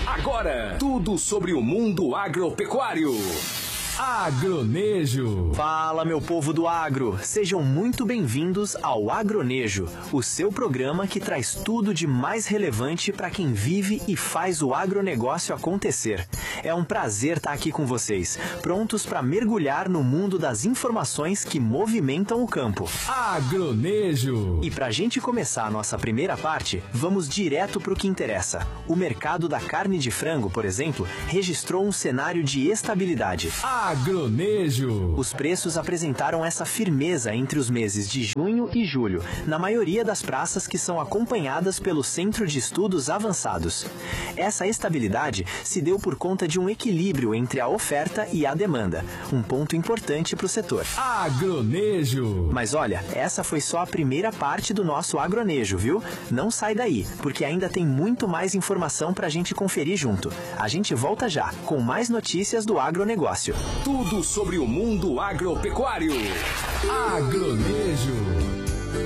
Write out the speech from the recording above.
Agora, tudo sobre o mundo agropecuário. Agronejo. Fala, meu povo do agro! Sejam muito bem-vindos ao Agronejo, o seu programa que traz tudo de mais relevante para quem vive e faz o agronegócio acontecer. É um prazer estar aqui com vocês, prontos para mergulhar no mundo das informações que movimentam o campo. Agronejo. E para a gente começar a nossa primeira parte, vamos direto para o que interessa. O mercado da carne de frango, por exemplo, registrou um cenário de estabilidade. Agronejo. Os preços apresentaram essa firmeza entre os meses de junho e julho, na maioria das praças que são acompanhadas pelo Centro de Estudos Avançados. Essa estabilidade se deu por conta de um equilíbrio entre a oferta e a demanda, um ponto importante para o setor. Agronejo. Mas olha, essa foi só a primeira parte do nosso Agronejo, viu? Não sai daí, porque ainda tem muito mais informação para a gente conferir junto. A gente volta já, com mais notícias do agronegócio. Tudo sobre o mundo agropecuário. Agronejo.